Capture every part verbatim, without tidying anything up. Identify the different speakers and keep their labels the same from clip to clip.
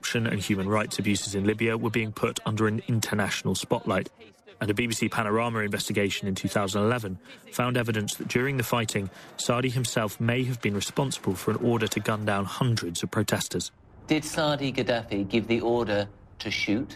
Speaker 1: corruption and human rights abuses in Libya were being put under an international spotlight. And a B B C Panorama investigation in two thousand eleven found evidence that during the fighting, Saadi himself may have been responsible for an order to gun down hundreds of protesters.
Speaker 2: Did Saadi Gaddafi give the order to shoot?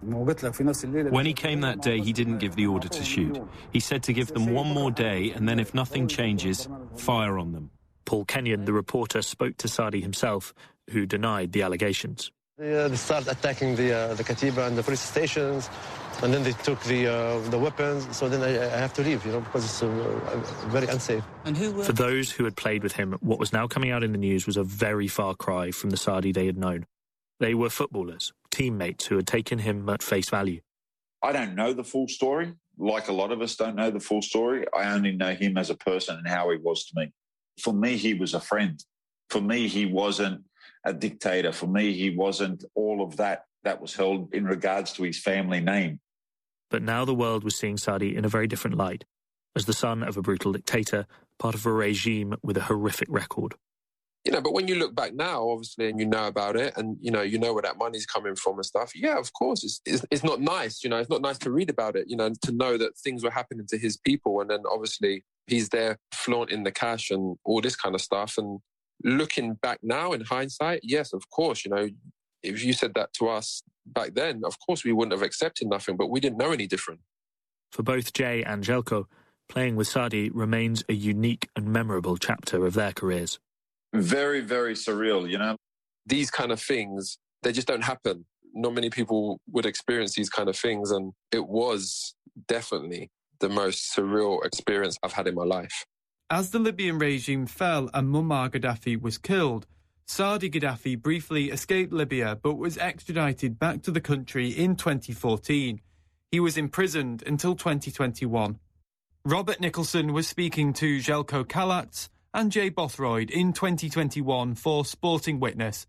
Speaker 3: When he came that day, he didn't give the order to shoot. He said to give them one more day, and then if nothing changes, fire on them.
Speaker 1: Paul Kenyon, the reporter, spoke to Saadi himself, who denied the allegations.
Speaker 4: They, uh, they started attacking the uh, the Katiba and the police stations, and then they took the uh, the weapons. So then I, I have to leave, you know, because it's uh, very unsafe.
Speaker 2: And who were...
Speaker 1: For those who had played with him, what was now coming out in the news was a very far cry from the Saadi they had known. They were footballers, teammates who had taken him at face value.
Speaker 5: I don't know the full story. Like a lot of us don't know the full story. I only know him as a person and how he was to me. For me, he was a friend. For me, he wasn't a dictator. For me, he wasn't all of that that was held in regards to his family name.
Speaker 1: But now the world was seeing Saadi in a very different light, as the son of a brutal dictator, part of a regime with a horrific record.
Speaker 6: You know, but when you look back now, obviously, and you know about it, and, you know, you know where that money's coming from and stuff, yeah, of course, it's, it's it's not nice, you know, it's not nice to read about it, you know, and to know that things were happening to his people, and then obviously he's there flaunting the cash and all this kind of stuff. And looking back now in hindsight, yes, of course, you know, if you said that to us back then, of course we wouldn't have accepted nothing, but we didn't know any different.
Speaker 1: For both Jay and Jelko, playing with Saadi remains a unique and memorable chapter of their careers.
Speaker 5: Very, very surreal, you know.
Speaker 6: These kind of things, they just don't happen. Not many people would experience these kind of things, and it was definitely the most surreal experience I've had in my life.
Speaker 7: As the Libyan regime fell and Muammar Gaddafi was killed, Saadi Gaddafi briefly escaped Libya but was extradited back to the country in twenty fourteen. He was imprisoned until twenty twenty-one. Robert Nicholson was speaking to Jelko Kalatz and Jay Bothroyd in twenty twenty-one for Sporting Witness.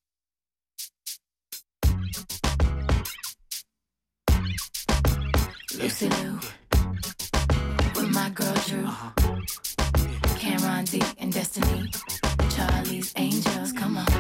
Speaker 8: Lucy Lou, with my girl Drew, Cameron D and Destiny, Charlie's Angels, come on.